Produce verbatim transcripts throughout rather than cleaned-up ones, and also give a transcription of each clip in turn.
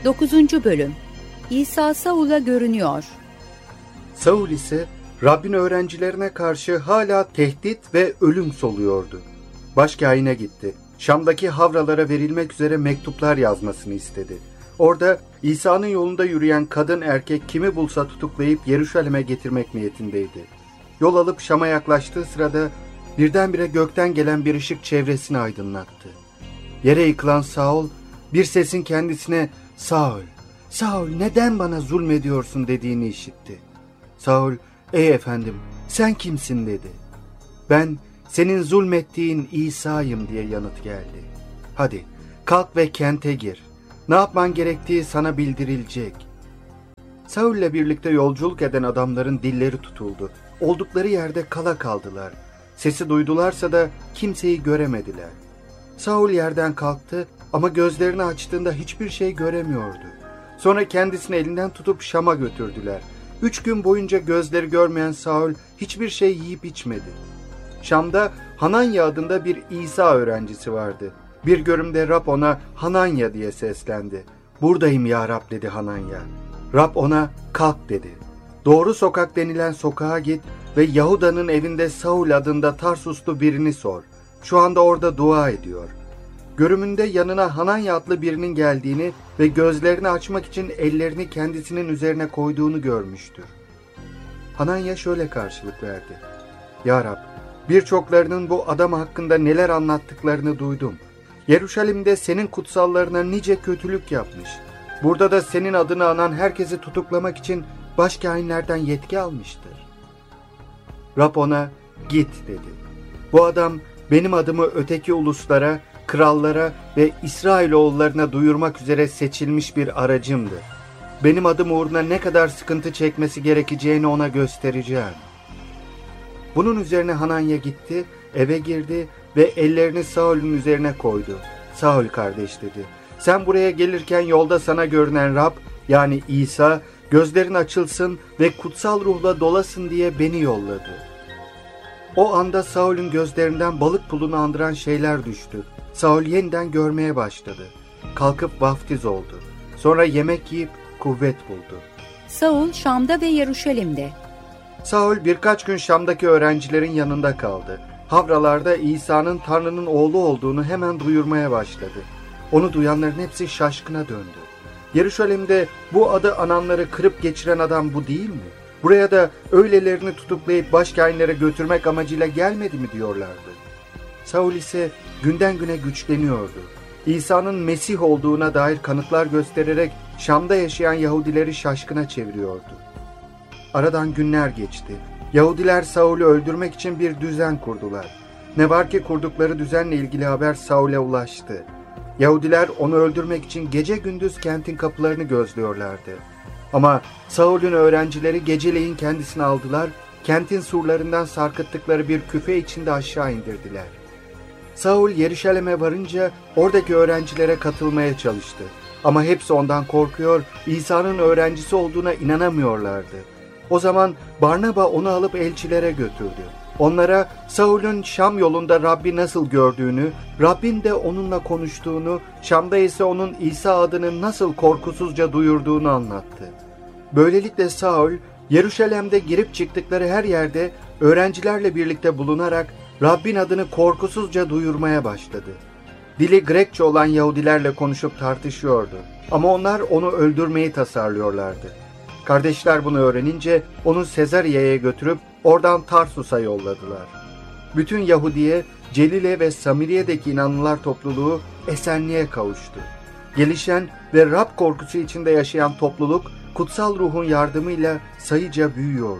dokuzuncu Bölüm. İsa Saul'a görünüyor. Saul ise Rabbin öğrencilerine karşı hala tehdit ve ölüm soluyordu. Başkâhine gitti. Şam'daki havralara verilmek üzere mektuplar yazmasını istedi. Orada İsa'nın yolunda yürüyen kadın erkek kimi bulsa tutuklayıp Yeruşalim'e getirmek niyetindeydi. Yol alıp Şam'a yaklaştığı sırada birdenbire gökten gelen bir ışık çevresini aydınlattı. Yere yıkılan Saul bir sesin kendisine "Saul, Saul neden bana zulmediyorsun?" dediğini işitti. Saul, "Ey efendim, sen kimsin?" dedi. "Ben senin zulmettiğin İsa'yım," diye yanıt geldi. "Hadi kalk ve kente gir. Ne yapman gerektiği sana bildirilecek." Saul'le birlikte yolculuk eden adamların dilleri tutuldu. Oldukları yerde kala kaldılar. Sesi duydularsa da kimseyi göremediler. Saul yerden kalktı ama gözlerini açtığında hiçbir şey göremiyordu. Sonra kendisini elinden tutup Şam'a götürdüler. Üç gün boyunca gözleri görmeyen Saul hiçbir şey yiyip içmedi. Şam'da Hananya adında bir İsa öğrencisi vardı. Bir görümde Rab ona "Hananya" diye seslendi. "Buradayım ya Rab," dedi Hananya. Rab ona "Kalk," dedi. "Doğru sokak denilen sokağa git ve Yahuda'nın evinde Saul adında Tarsuslu birini sor. Şu anda orada dua ediyor." Görümünde yanına Hananya adlı birinin geldiğini ve gözlerini açmak için ellerini kendisinin üzerine koyduğunu görmüştür. Hananya şöyle karşılık verdi: "Ya Rab, birçoklarının bu adam hakkında neler anlattıklarını duydum. Yeruşalim'de senin kutsallarına nice kötülük yapmış. Burada da senin adını anan herkesi tutuklamak için başkâhinlerden yetki almıştır." Rab ona "Git," dedi. "Bu adam benim adımı öteki uluslara, krallara ve İsrailoğullarına duyurmak üzere seçilmiş bir aracımdı. Benim adım uğruna ne kadar sıkıntı çekmesi gerekeceğini ona göstereceğim." Bunun üzerine Hananya gitti, eve girdi ve ellerini Saul'ün üzerine koydu. "Saul kardeş," dedi, "sen buraya gelirken yolda sana görünen Rab, yani İsa, gözlerin açılsın ve kutsal ruhla dolasın diye beni yolladı." O anda Saul'ün gözlerinden balık pulunu andıran şeyler düştü. Saul yeniden görmeye başladı. Kalkıp vaftiz oldu. Sonra yemek yiyip kuvvet buldu. Saul Şam'da ve Yeruşalim'de. Saul birkaç gün Şam'daki öğrencilerin yanında kaldı. Havralarda İsa'nın Tanrı'nın oğlu olduğunu hemen duyurmaya başladı. Onu duyanların hepsi şaşkına döndü. Yeruşalim'de bu adı ananları kırıp geçiren adam bu değil mi? Buraya da öylelerini tutuklayıp başkâhinlere götürmek amacıyla gelmedi mi diyorlardı. Saul ise günden güne güçleniyordu. İsa'nın Mesih olduğuna dair kanıtlar göstererek Şam'da yaşayan Yahudileri şaşkına çeviriyordu. Aradan günler geçti. Yahudiler Saul'ü öldürmek için bir düzen kurdular. Ne var ki kurdukları düzenle ilgili haber Saul'e ulaştı. Yahudiler onu öldürmek için gece gündüz kentin kapılarını gözlüyorlardı. Ama Saul'ün öğrencileri geceleyin kendisini aldılar, kentin surlarından sarkıttıkları bir küfe içinde aşağı indirdiler. Saul Yeruşalim'e varınca oradaki öğrencilere katılmaya çalıştı. Ama hepsi ondan korkuyor, İsa'nın öğrencisi olduğuna inanamıyorlardı. O zaman Barnaba onu alıp elçilere götürdü. Onlara Saul'ün Şam yolunda Rabbi nasıl gördüğünü, Rabbin de onunla konuştuğunu, Şam'da ise onun İsa adını nasıl korkusuzca duyurduğunu anlattı. Böylelikle Saul, Yeruşalim'de girip çıktıkları her yerde öğrencilerle birlikte bulunarak Rabbin adını korkusuzca duyurmaya başladı. Dili Grekçe olan Yahudilerle konuşup tartışıyordu. Ama onlar onu öldürmeyi tasarlıyorlardı. Kardeşler bunu öğrenince onu Sezarye'ye götürüp oradan Tarsus'a yolladılar. Bütün Yahudiye, Celile ve Samiriye'deki inanlılar topluluğu esenliğe kavuştu. Gelişen ve Rab korkusu içinde yaşayan topluluk kutsal ruhun yardımıyla sayıca büyüyordu.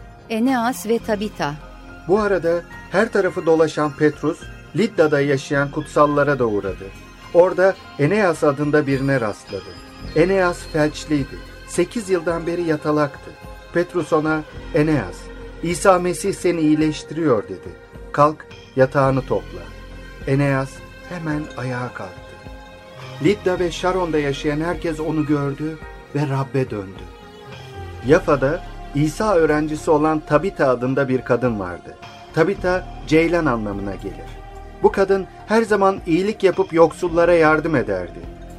Eneas ve Tabita. Bu arada her tarafı dolaşan Petrus, Lidda'da yaşayan kutsallara da uğradı. Orada Eneas adında birine rastladı. Eneas felçliydi. Sekiz yıldan beri yatalaktı. Petrus ona, "Eneas, İsa Mesih seni iyileştiriyor," dedi. "Kalk, yatağını topla." Eneas hemen ayağa kalktı. Lidda ve Şaron'da yaşayan herkes onu gördü ve Rab'be döndü. Yafa'da İsa öğrencisi olan Tabita adında bir kadın vardı. Tabita, ceylan anlamına gelir. Bu kadın her zaman iyilik yapıp yoksullara yardım ederdi.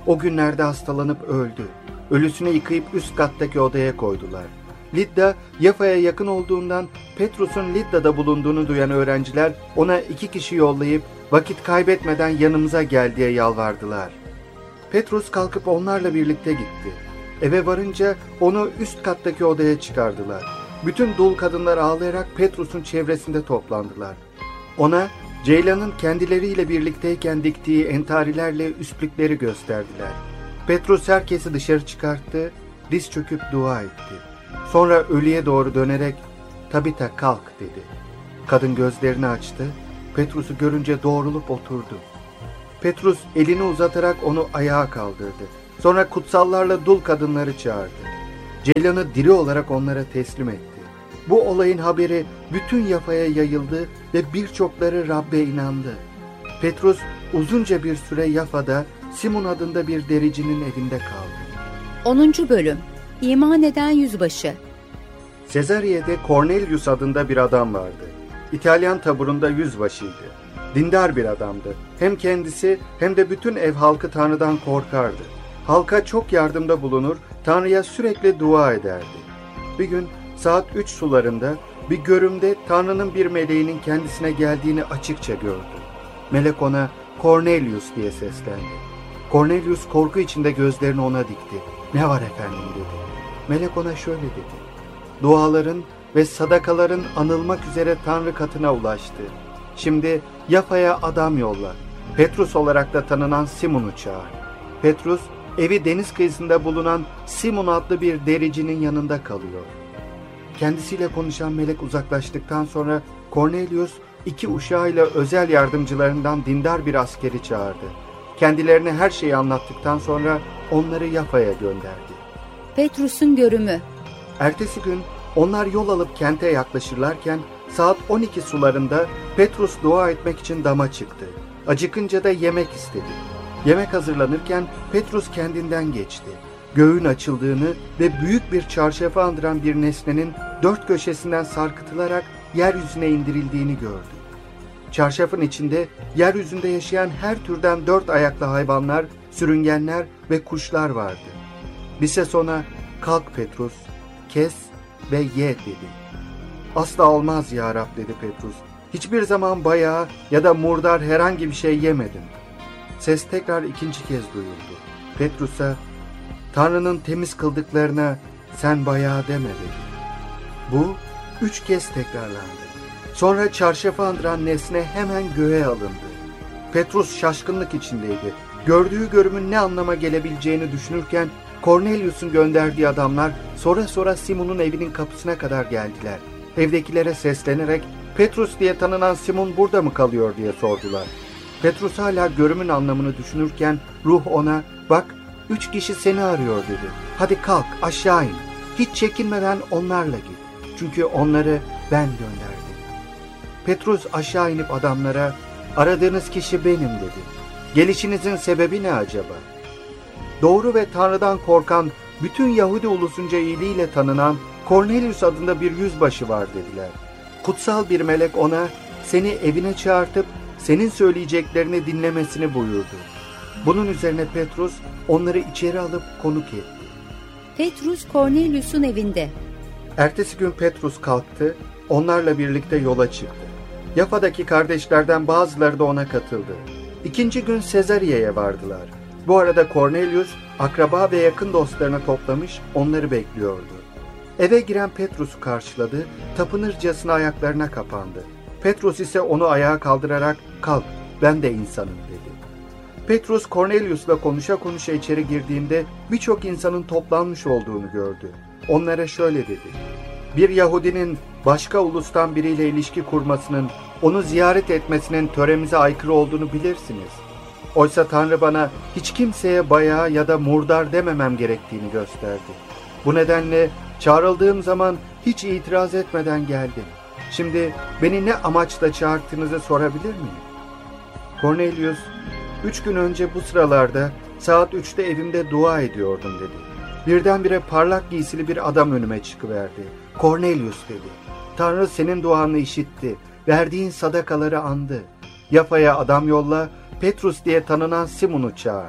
o günlerde hastalanıp öldü. Ölüsünü yıkayıp üst kattaki odaya koydular. Lidda, Yafa'ya yakın olduğundan Petrus'un Lidda'da bulunduğunu duyan öğrenciler ona iki kişi yollayıp vakit kaybetmeden yanımıza gel diye yalvardılar. Petrus kalkıp onlarla birlikte gitti. Eve varınca onu üst kattaki odaya çıkardılar. Bütün dul kadınlar ağlayarak Petrus'un çevresinde toplandılar. Ona Ceylan'ın kendileriyle birlikteyken diktiği entarilerle üstlükleri gösterdiler. Petrus herkesi dışarı çıkarttı, diz çöküp dua etti. Sonra ölüye doğru dönerek "Tabita kalk" dedi. Kadın gözlerini açtı, Petrus'u görünce doğrulup oturdu. Petrus elini uzatarak onu ayağa kaldırdı. Sonra kutsallarla dul kadınları çağırdı. Ceylan'ı diri olarak onlara teslim etti. Bu olayın haberi bütün Yafa'ya yayıldı ve birçokları Rab'be inandı. Petrus uzunca bir süre Yafa'da Simon adında bir dericinin evinde kaldı. onuncu Bölüm İman eden Yüzbaşı. Sezariye'de Cornelius adında bir adam vardı. İtalyan taburunda yüzbaşıydı. Dindar bir adamdı. Hem kendisi hem de bütün ev halkı Tanrı'dan korkardı. Halka çok yardımda bulunur, Tanrı'ya sürekli dua ederdi. Bir gün saat üç sularında bir görümde Tanrı'nın bir meleğinin kendisine geldiğini açıkça gördü. Melek ona "Cornelius" diye seslendi. Cornelius korku içinde gözlerini ona dikti. "Ne var efendim?" dedi. Melek ona şöyle dedi: "Duaların ve sadakaların anılmak üzere Tanrı katına ulaştı. Şimdi Yafa'ya adam yolla. Petrus olarak da tanınan Simon'u çağır." Petrus, evi deniz kıyısında bulunan Simon adlı bir dericinin yanında kalıyor. Kendisiyle konuşan melek uzaklaştıktan sonra Cornelius iki uşağıyla özel yardımcılarından dindar bir askeri çağırdı. Kendilerine her şeyi anlattıktan sonra onları Yafa'ya gönderdi. Petrus'un görümü. Ertesi gün onlar yol alıp kente yaklaşırlarken saat on iki sularında Petrus dua etmek için dama çıktı. Acıkınca da yemek istedi. Yemek hazırlanırken Petrus kendinden geçti. Göğün açıldığını ve büyük bir çarşafı andıran bir nesnenin dört köşesinden sarkıtılarak yeryüzüne indirildiğini gördü. Çarşafın içinde yeryüzünde yaşayan her türden dört ayaklı hayvanlar, sürüngenler ve kuşlar vardı. Bir ses ona "Kalk Petrus, kes ve ye" dedi. "Asla olmaz ya Rab" dedi Petrus. "Hiçbir zaman bayağı ya da murdar herhangi bir şey yemedim." Ses tekrar ikinci kez duyuldu. Petrus'a "Tanrı'nın temiz kıldıklarına sen bayağı deme" dedi. Bu üç kez tekrarlandı. Sonra çarşafı andıran nesne hemen göğe alındı. Petrus şaşkınlık içindeydi. Gördüğü görümün ne anlama gelebileceğini düşünürken Cornelius'un gönderdiği adamlar sonra sonra Simon'un evinin kapısına kadar geldiler. Evdekilere seslenerek "Petrus diye tanınan Simon burada mı kalıyor?" diye sordular. Petrus hala görümün anlamını düşünürken ruh ona "Bak, üç kişi seni arıyor" dedi. "Hadi kalk, aşağı in. Hiç çekinmeden onlarla git. Çünkü onları ben gönderdim." Petrus aşağı inip adamlara "Aradığınız kişi benim" dedi. "Gelişinizin sebebi ne acaba?" Doğru ve Tanrı'dan korkan, bütün Yahudi ulusunca iyiliğiyle tanınan Cornelius adında bir yüzbaşı var dediler. Kutsal bir melek ona seni evine çağırtıp senin söyleyeceklerini dinlemesini buyurdu. Bunun üzerine Petrus onları içeri alıp konuk etti. Petrus Cornelius'un evinde. Ertesi gün Petrus kalktı, onlarla birlikte yola çıktı. Yafa'daki kardeşlerden bazıları da ona katıldı. İkinci gün Sezariye'ye vardılar. Bu arada Cornelius, akraba ve yakın dostlarını toplamış, onları bekliyordu. Eve giren Petrus'u karşıladı, tapınırcasına ayaklarına kapandı. Petrus ise onu ayağa kaldırarak "Kalk, ben de insanım" dedi. Petrus Cornelius'la konuşa konuşa içeri girdiğinde birçok insanın toplanmış olduğunu gördü. Onlara şöyle dedi: "Bir Yahudinin başka ulustan biriyle ilişki kurmasının, onu ziyaret etmesinin töremize aykırı olduğunu bilirsiniz. Oysa Tanrı bana hiç kimseye bayağı ya da murdar dememem gerektiğini gösterdi. Bu nedenle çağrıldığım zaman hiç itiraz etmeden geldim. Şimdi beni ne amaçla çağırttığınızı sorabilir miyim?" Cornelius, "Üç gün önce bu sıralarda saat üçte evimde dua ediyordum" dedi. Birdenbire parlak giysili bir adam önüme çıkıverdi. "Cornelius" dedi. "Tanrı senin duanı işitti, verdiğin sadakaları andı. Yafa'ya adam yolla, Petrus diye tanınan Simon'u çağırdı.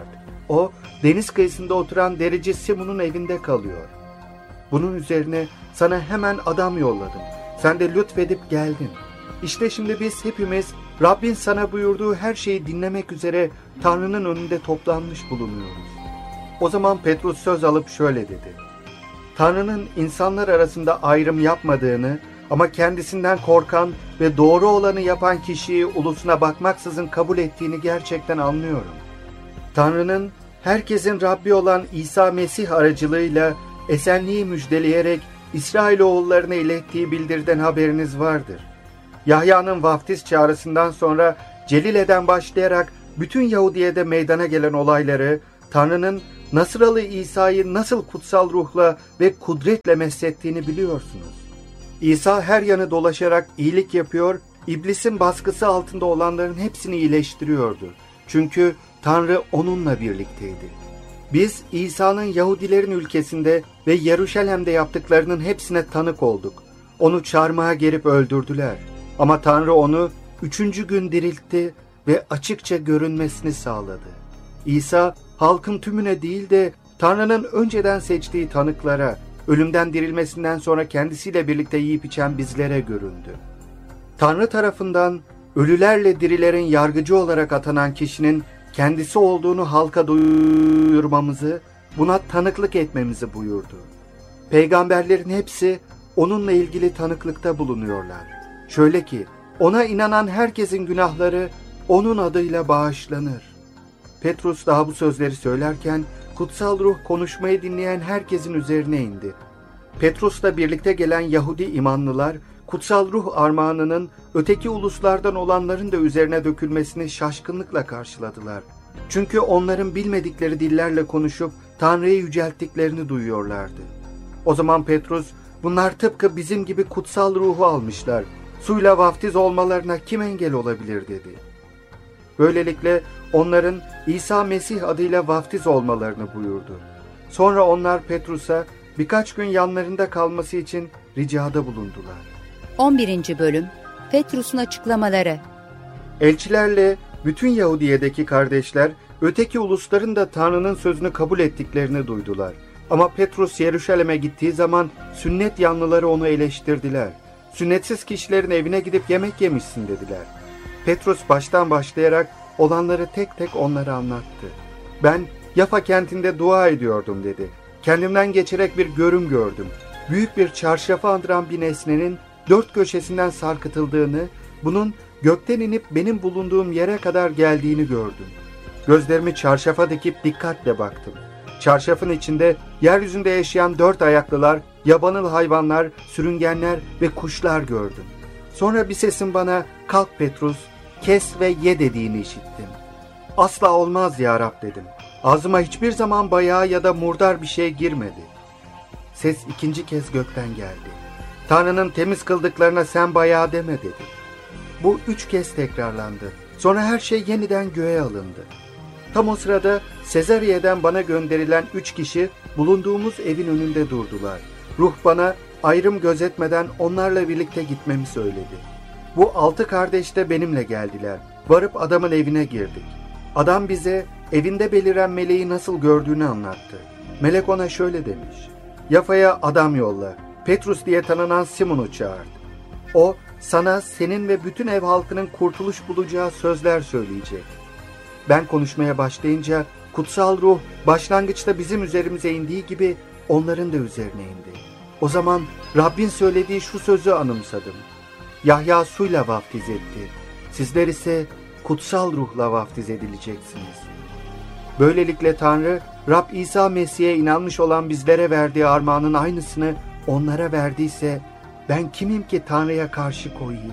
O, deniz kıyısında oturan derici Simon'un evinde kalıyor. Bunun üzerine sana hemen adam yolladım. Sen de lütfedip geldin. İşte şimdi biz hepimiz Rabbin sana buyurduğu her şeyi dinlemek üzere Tanrı'nın önünde toplanmış bulunuyoruz. O zaman Petrus söz alıp şöyle dedi: Tanrı'nın insanlar arasında ayrım yapmadığını ama kendisinden korkan ve doğru olanı yapan kişiyi ulusuna bakmaksızın kabul ettiğini gerçekten anlıyorum. Tanrı'nın herkesin Rabbi olan İsa Mesih aracılığıyla esenliği müjdeleyerek İsrailoğullarına ilettiği bildirden haberiniz vardır. Yahya'nın vaftiz çağrısından sonra Celile'den başlayarak bütün Yahudiye'de meydana gelen olayları, Tanrı'nın Nasıralı İsa'yı nasıl kutsal ruhla ve kudretle meslettiğini biliyorsunuz. İsa her yanı dolaşarak iyilik yapıyor, iblisin baskısı altında olanların hepsini iyileştiriyordu. Çünkü Tanrı onunla birlikteydi. Biz İsa'nın Yahudilerin ülkesinde ve Yeruşalim'de yaptıklarının hepsine tanık olduk. Onu çarmıha gerip öldürdüler. Ama Tanrı onu üçüncü gün diriltti ve açıkça görünmesini sağladı. İsa halkın tümüne değil de Tanrı'nın önceden seçtiği tanıklara, ölümden dirilmesinden sonra kendisiyle birlikte yiyip içen bizlere göründü. Tanrı tarafından ölülerle dirilerin yargıcı olarak atanan kişinin kendisi olduğunu halka duyurmamızı, buna tanıklık etmemizi buyurdu. Peygamberlerin hepsi onunla ilgili tanıklıkta bulunuyorlar. Şöyle ki, ona inanan herkesin günahları onun adıyla bağışlanır. Petrus daha bu sözleri söylerken, kutsal ruh konuşmayı dinleyen herkesin üzerine indi. Petrus'la birlikte gelen Yahudi imanlılar, kutsal ruh armağanının öteki uluslardan olanların da üzerine dökülmesini şaşkınlıkla karşıladılar. Çünkü onların bilmedikleri dillerle konuşup Tanrı'yı yücelttiklerini duyuyorlardı. O zaman Petrus, bunlar tıpkı bizim gibi kutsal ruhu almışlar, suyla vaftiz olmalarına kim engel olabilir dedi. Böylelikle onların İsa Mesih adıyla vaftiz olmalarını buyurdu. Sonra onlar Petrus'a birkaç gün yanlarında kalması için ricada bulundular. on birinci Bölüm Petrus'un açıklamaları. Elçilerle bütün Yahudiye'deki kardeşler öteki ulusların da Tanrı'nın sözünü kabul ettiklerini duydular. Ama Petrus Yeruşalim'e gittiği zaman sünnet yanlıları onu eleştirdiler. Sünnetsiz kişilerin evine gidip yemek yemişsin dediler. Petrus baştan başlayarak olanları tek tek onlara anlattı. Ben Yafa kentinde dua ediyordum dedi. Kendimden geçerek bir görüm gördüm. Büyük bir çarşafı andıran bir nesnenin dört köşesinden sarkıtıldığını, bunun gökten inip benim bulunduğum yere kadar geldiğini gördüm. Gözlerimi çarşafa dikip dikkatle baktım. Çarşafın içinde yeryüzünde yaşayan dört ayaklılar, yabanıl hayvanlar, sürüngenler ve kuşlar gördüm. Sonra bir sesin bana "Kalk Petrus, kes ve ye" dediğini işittim. "Asla olmaz ya Rab" dedim. Ağzıma hiçbir zaman bayağı ya da murdar bir şey girmedi. Ses ikinci kez gökten geldi. Tanrı'nın temiz kıldıklarına sen bayağı deme dedi. Bu üç kez tekrarlandı. Sonra her şey yeniden göğe alındı. Tam o sırada Sezariye'den bana gönderilen üç kişi bulunduğumuz evin önünde durdular. Ruh bana ayrım gözetmeden onlarla birlikte gitmemi söyledi. Bu altı kardeş de benimle geldiler. Varıp adamın evine girdik. Adam bize evinde beliren meleği nasıl gördüğünü anlattı. Melek ona şöyle demiş: "Yafa'ya adam yolla. Petrus diye tanınan Simon'u çağırdı. O sana senin ve bütün ev halkının kurtuluş bulacağı sözler söyleyecek." Ben konuşmaya başlayınca kutsal ruh başlangıçta bizim üzerimize indiği gibi onların da üzerine indi. O zaman Rabbin söylediği şu sözü anımsadım. Yahya suyla vaftiz etti. Sizler ise kutsal ruhla vaftiz edileceksiniz. Böylelikle Tanrı, Rab İsa Mesih'e inanmış olan bizlere verdiği armağanın aynısını onlara verdiyse ben kimim ki Tanrı'ya karşı koyayım?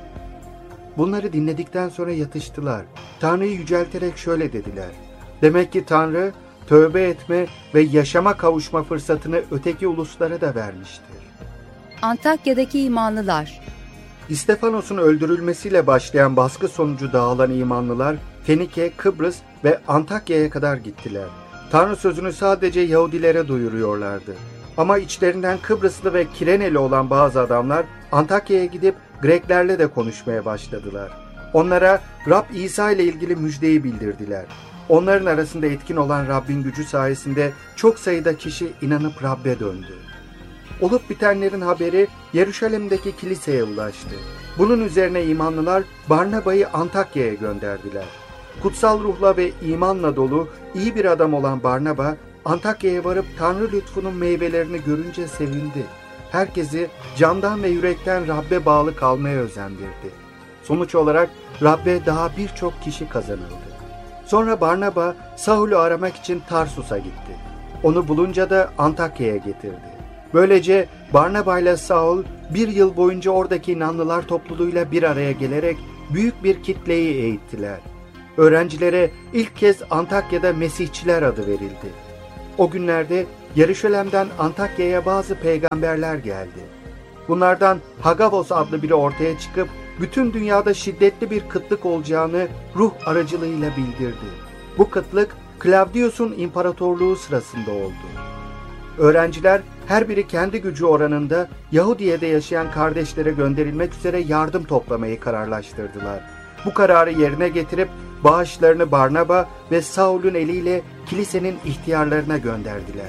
Bunları dinledikten sonra yatıştılar. Tanrı'yı yücelterek şöyle dediler: "Demek ki Tanrı tövbe etme ve yaşama kavuşma fırsatını öteki uluslara da vermiştir." Antakya'daki imanlılar. İstefanos'un öldürülmesiyle başlayan baskı sonucu dağılan imanlılar Fenike, Kıbrıs ve Antakya'ya kadar gittiler. Tanrı sözünü sadece Yahudilere duyuruyorlardı. Ama içlerinden Kıbrıslı ve Kireneli olan bazı adamlar Antakya'ya gidip Greklerle de konuşmaya başladılar. Onlara Rab İsa ile ilgili müjdeyi bildirdiler. Onların arasında etkin olan Rabbin gücü sayesinde çok sayıda kişi inanıp Rabbe döndü. Olup bitenlerin haberi Yeruşalim'deki kiliseye ulaştı. Bunun üzerine imanlılar Barnaba'yı Antakya'ya gönderdiler. Kutsal ruhla ve imanla dolu iyi bir adam olan Barnaba, Antakya'ya varıp Tanrı lütfunun meyvelerini görünce sevindi. Herkesi candan ve yürekten Rabbe bağlı kalmaya özendirdi. Sonuç olarak Rabbe daha birçok kişi kazanıldı. Sonra Barnaba Saul'ü aramak için Tarsus'a gitti. Onu bulunca da Antakya'ya getirdi. Böylece Barnaba ile Saul bir yıl boyunca oradaki inanlılar topluluğuyla bir araya gelerek büyük bir kitleyi eğittiler. Öğrencilere ilk kez Antakya'da Mesihçiler adı verildi. O günlerde Yeruşalim'den Antakya'ya bazı peygamberler geldi. Bunlardan Hagavos adlı biri ortaya çıkıp bütün dünyada şiddetli bir kıtlık olacağını ruh aracılığıyla bildirdi. Bu kıtlık Klavdius'un imparatorluğu sırasında oldu. Öğrenciler her biri kendi gücü oranında Yahudiye'de yaşayan kardeşlere gönderilmek üzere yardım toplamayı kararlaştırdılar. Bu kararı yerine getirip bağışlarını Barnaba ve Saul'ün eliyle kilisenin ihtiyarlarına gönderdiler.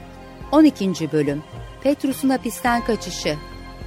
on ikinci Bölüm Petrus'un hapisten kaçışı.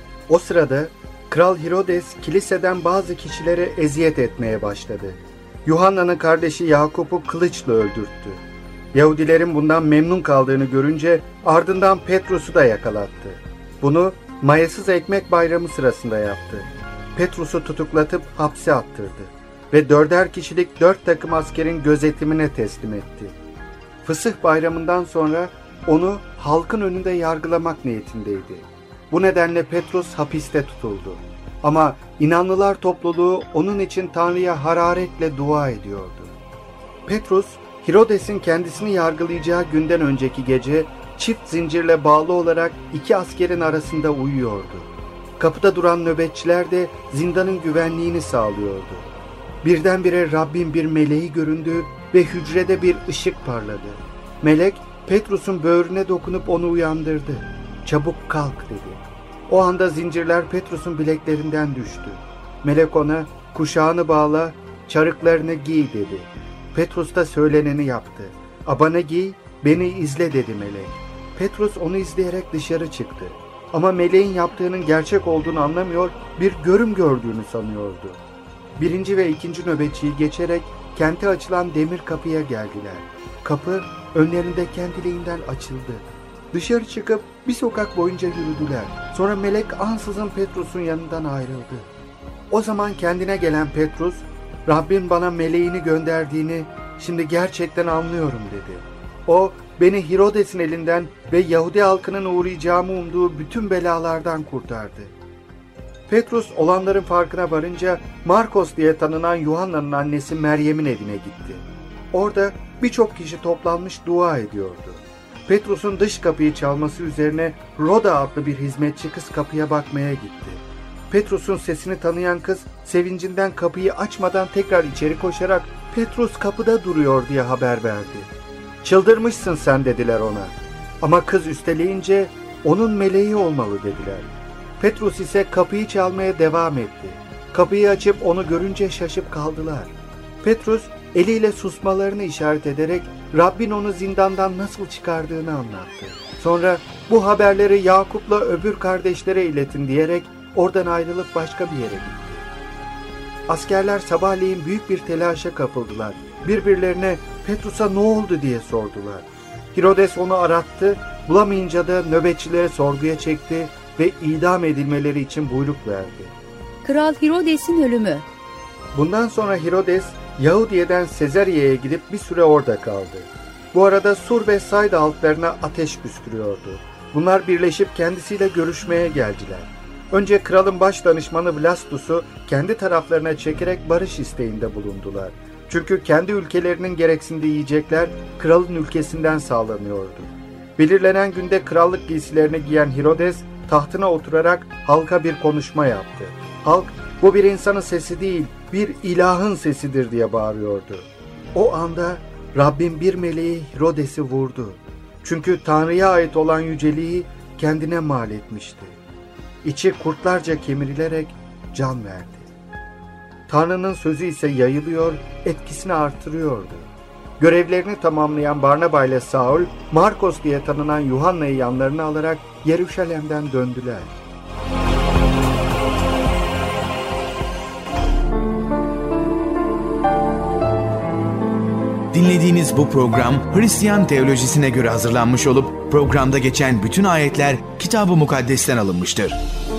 O sırada Kral Herodes kiliseden bazı kişilere eziyet etmeye başladı. Yuhanna'nın kardeşi Yakup'u kılıçla öldürttü. Yahudilerin bundan memnun kaldığını görünce ardından Petrus'u da yakalattı. Bunu mayasız ekmek bayramı sırasında yaptı. Petrus'u tutuklatıp hapse attırdı ve dörder kişilik dört takım askerin gözetimine teslim etti. Fısıh bayramından sonra onu halkın önünde yargılamak niyetindeydi. Bu nedenle Petrus hapiste tutuldu. Ama inanlılar topluluğu onun için Tanrı'ya hararetle dua ediyordu. Petrus, Herodes'in kendisini yargılayacağı günden önceki gece çift zincirle bağlı olarak iki askerin arasında uyuyordu. Kapıda duran nöbetçiler de zindanın güvenliğini sağlıyordu. Birdenbire Rabbin bir meleği göründü ve hücrede bir ışık parladı. Melek Petrus'un böğrüne dokunup onu uyandırdı. "Çabuk kalk," dedi. O anda zincirler Petrus'un bileklerinden düştü. Melek ona "Kuşağını bağla, çarıklarını giy," dedi. Petrus da söyleneni yaptı. "Abanı giy, beni izle," dedi melek. Petrus onu izleyerek dışarı çıktı. Ama meleğin yaptığının gerçek olduğunu anlamıyor, bir görüm gördüğünü sanıyordu. Birinci ve ikinci nöbetçiyi geçerek kente açılan demir kapıya geldiler. Kapı önlerinde kendiliğinden açıldı. Dışarı çıkıp bir sokak boyunca yürüdüler. Sonra melek ansızın Petrus'un yanından ayrıldı. O zaman kendine gelen Petrus, "Rabbim bana meleğini gönderdiğini şimdi gerçekten anlıyorum," dedi. O, beni Herodes'in elinden ve Yahudi halkının uğrayacağımı umduğu bütün belalardan kurtardı. Petrus olanların farkına varınca Markos diye tanınan Yuhanna'nın annesi Meryem'in evine gitti. Orada birçok kişi toplanmış dua ediyordu. Petrus'un dış kapıyı çalması üzerine Roda adlı bir hizmetçi kız kapıya bakmaya gitti. Petrus'un sesini tanıyan kız sevincinden kapıyı açmadan tekrar içeri koşarak "Petrus kapıda duruyor," diye haber verdi. "Çıldırmışsın sen," dediler ona. Ama kız üsteleyince "Onun meleği olmalı," dediler. Petrus ise kapıyı çalmaya devam etti. Kapıyı açıp onu görünce şaşıp kaldılar. Petrus eliyle susmalarını işaret ederek Rabbin onu zindandan nasıl çıkardığını anlattı. Sonra "Bu haberleri Yakup'la öbür kardeşlere iletin," diyerek oradan ayrılıp başka bir yere gitti. Askerler sabahleyin büyük bir telaşa kapıldılar. Birbirlerine "Petrus'a ne oldu?" diye sordular. Herodes onu arattı, bulamayınca da nöbetçilere sorguya çekti ve idam edilmeleri için buyruk verdi. Kral Herodes'in ölümü. Bundan sonra Herodes Yahudiye'den Sezarya'ya gidip bir süre orada kaldı. Bu arada Sur ve Sayda halklarına ateş püskürüyordu. Bunlar birleşip kendisiyle görüşmeye geldiler. Önce kralın baş danışmanı Blastus'u kendi taraflarına çekerek barış isteğinde bulundular. Çünkü kendi ülkelerinin gereksindiği yiyecekler kralın ülkesinden sağlanıyordu. Belirlenen günde krallık giysilerini giyen Herodes tahtına oturarak halka bir konuşma yaptı. Halk, "Bu bir insanın sesi değil, bir ilahın sesidir," diye bağırıyordu. O anda Rabbin bir meleği Herodes'i vurdu. Çünkü Tanrı'ya ait olan yüceliği kendine mal etmişti. İçi kurtlarca kemirilerek can verdi. Tanrı'nın sözü ise yayılıyor, etkisini artırıyordu. Görevlerini tamamlayan Barnaba ile Saul, Markos diye tanınan Yuhanna'yı yanlarına alarak Yeruşalim'den döndüler. Dinlediğiniz bu program Hristiyan teolojisine göre hazırlanmış olup programda geçen bütün ayetler Kitab-ı Mukaddes'ten alınmıştır.